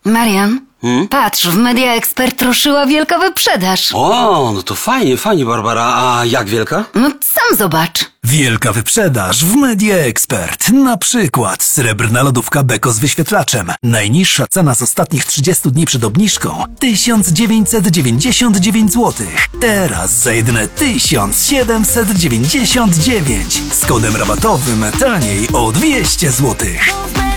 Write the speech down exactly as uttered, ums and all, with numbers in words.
Marian, Hmm? patrz, w Media Expert ruszyła wielka wyprzedaż. O, no to fajnie, fajnie, Barbara. A jak wielka? No sam zobacz. Wielka wyprzedaż w Media Expert. Na przykład srebrna lodówka Beko z wyświetlaczem. Najniższa cena z ostatnich trzydziestu dni przed obniżką tysiąc dziewięćset dziewięćdziesiąt dziewięć złotych. Teraz za jedyne tysiąc siedemset dziewięćdziesiąt dziewięć. Z kodem rabatowym taniej o dwieście złotych.